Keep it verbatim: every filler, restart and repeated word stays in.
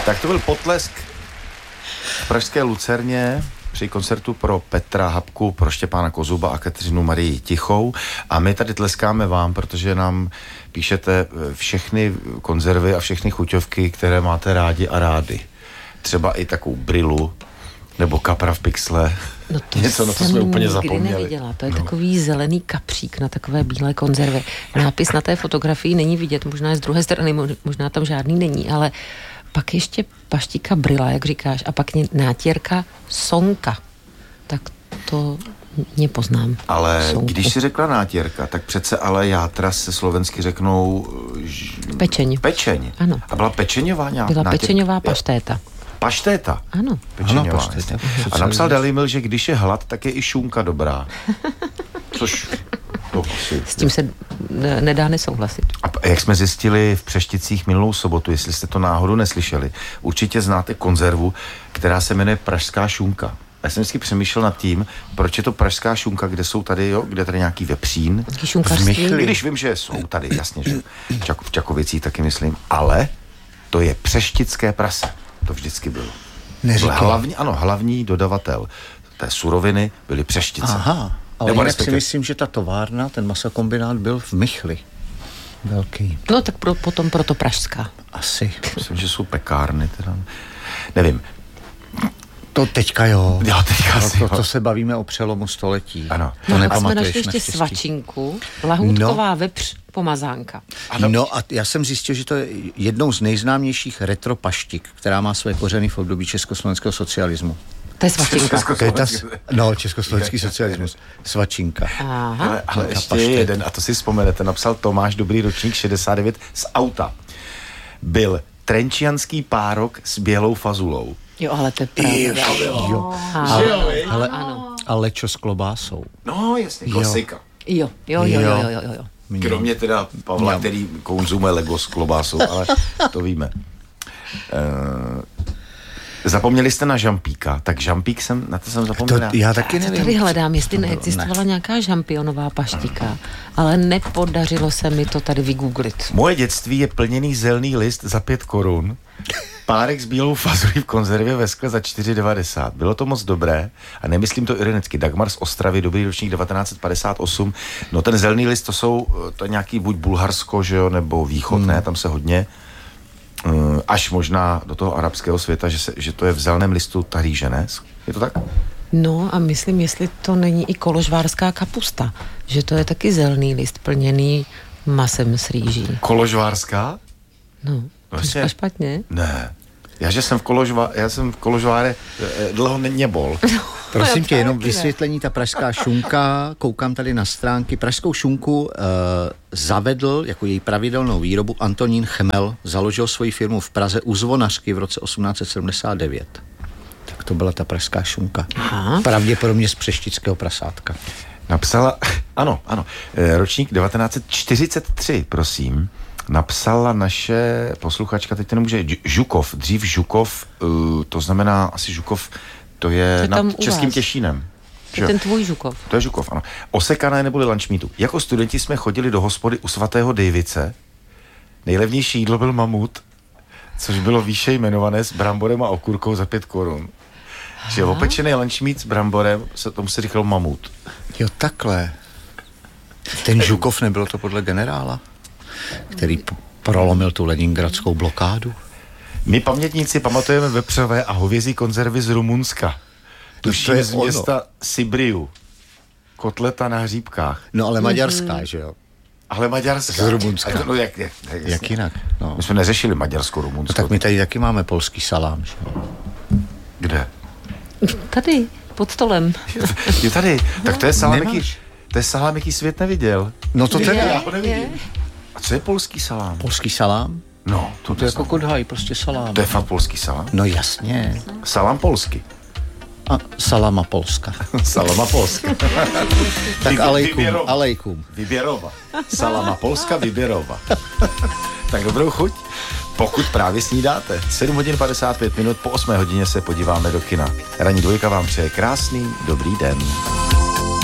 Tak to byl potlesk v pražské Lucerně při koncertu pro Petra Habku, pro Štěpána Kozuba a Kateřinu Marii Tichou. A my tady tleskáme vám, protože nám píšete všechny konzervy a všechny chuťovky, které máte rádi a rády. Třeba i takovou brilu, nebo kapra v pixle. No to něco, no to jsme úplně zapomněli. Neviděla. To je no. takový zelený kapřík na takové bílé konzervy. Nápis na té fotografii není vidět, možná z druhé strany, možná tam žádný není, ale pak ještě paštika brila, jak říkáš, a pak nátěrka sonka. Tak to mě poznám. Ale sonku. Když si řekla nátěrka, tak přece ale játra se slovensky řeknou ž... Pečeň. Pečeň. Ano. A byla pečeňová nějaká? Byla nátěrka? pečeňová paštéta. Paštéta? Ano. Pečeňová. Ano, paštéta. A napsal Dalymil, že když je hlad, tak je i šunka dobrá. Což... To asi... S tím se nedá nesouhlasit. A jak jsme zjistili v Přešticích minulou sobotu, jestli jste to náhodou neslyšeli, určitě znáte konzervu, která se jmenuje pražská šunka. Já jsem vždycky přemýšlel nad tím, proč je to pražská šunka, kde jsou tady, jo, kde tady nějaký vepřín. Když vím, že jsou tady, jasně, že Čak, v Čakovicích taky myslím, ale to je přeštické prase. To vždycky bylo. Hlavní, ano, hlavní dodavatel té suroviny byly Přeštice. Aha, ale jinak si myslím, že ta továrna, ten masokombinát byl v Michli. Velký. No tak pro, potom proto pražská. Asi. Myslím, že jsou pekárny teda. Nevím. To teďka jo. Jo, teďka to, to, to se bavíme o přelomu století. Ano. To no, a jsme našli ještě svačinku, lahůdková no. vepř pomazánka. Ano. No a já jsem zjistil, že to je jednou z nejznámějších retropaštik, která má své kořeny v období československého socialismu. To je svačinka. To je ta, no, československý socialismus. Svačinka. Aha. Ale, ale ještě jeden, a to si vzpomenete, napsal Tomáš Dobrý, ročník šedesát devět, z auta. Byl trenčianský párok s bělou fazulou. Jo, ale to je pravda. Jo. Ale, ale, ano. A lečo s klobásou. No, jasně, klasika. Jo, jo, jo, jo, jo, jo, jo. Kromě teda Pavla, který konzumuje Lego s klobásou, ale to víme. Uh, zapomněli jste na žampíka, tak žampík jsem, na to jsem zapomněl. To, já taky nevím. Já tady hledám, jestli neexistovala ne. nějaká žampionová paštika, ale nepodařilo se mi to tady vygooglit. Moje dětství je plněný zelený list za pět korun. Párek s bílou fazulí v konzervě ve skle za čtyři devadesát. Bylo to moc dobré a nemyslím to ironicky. Dagmar z Ostravy, dobrý ročník devatenáct padesát osm. No ten zelený list, to jsou to je nějaký buď Bulharsko, že jo, nebo východ, hmm. ne, tam se hodně až možná do toho arabského světa, že, se, že to je v zeleném listu ta rýže, ne? Je to tak? No a myslím, jestli to není i koložvárská kapusta, že to je taky zelený list plněný masem s rýží. Koložvárská? No, to je špatně? Ne. Já, že jsem v, Koložva, já jsem v Koložváre eh, dlouho nebol. No, prosím tě, jenom vysvětlení, ta pražská šunka, koukám tady na stránky, pražskou šunku eh, zavedl jako její pravidelnou výrobu Antonín Chmel, založil svoji firmu v Praze u Zvonařky v roce osmnáct set sedmdesát devět. Tak to byla ta pražská šunka. Aha. Pravděpodobně z přeštického prasátka. Napsala, ano, ano, ročník devatenáct set čtyřicet tři, prosím. Napsala naše posluchačka, teď to nemůže, Žukov, dřív Žukov, uh, to znamená asi Žukov, to je to nad Českým Těšínem. To je ten tvůj Žukov. To je Žukov, ano. Osekané neboli lunchmeatu. Jako studenti jsme chodili do hospody u svatého Davice. Nejlevnější jídlo byl mamut, což bylo výše jmenované s bramborem a okurkou za pět korun. Že opečený lunchmeat s bramborem, se tomu se říkal mamut. Jo, takhle. Ten Žukov, nebylo to podle generála, který p- prolomil tu leningradskou blokádu? My pamětníci pamatujeme vepřové a hovězí konzervy z Rumunska. Tuším z města ono. Sibiu. Kotleta na hříbkách. No ale maďarská, mm-hmm. že jo? Ale maďarská. Z Rumunska. To, no, jak, jak, jak, jak jinak? No. My jsme neřešili Maďarsko-Rumunsko. No, tak my tady taky máme polský salám, že jo? Kde? Tady, pod stolem. Je tady. Tak to je salám, jaký, to je salám, jaký svět neviděl. No to teda. Já ho nevidím. A co je polský salám? Polský salám? No, to, to je jako kodhaj, prostě salám. To je fakt polský salám? No jasně. Salám polsky. A salama Polska. Salama Polska. Tak alejkum, alejkum. Vyběrova. Salama Polska, Vyběrova. Tak dobrou chuť. Pokud právě snídáte. sedm hodin padesát pět minut, po osmé hodině se podíváme do kina. Ranní dvojka vám přeje krásný, dobrý den.